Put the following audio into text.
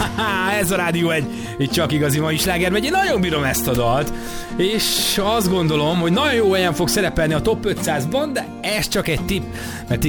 Ez a rádió egy csak igazi mai sláger megy. Én nagyon bírom ezt a dalt, és azt gondolom, hogy nagyon jó helyen fog szerepelni a Top 500-ban, de ez csak egy tipp, mert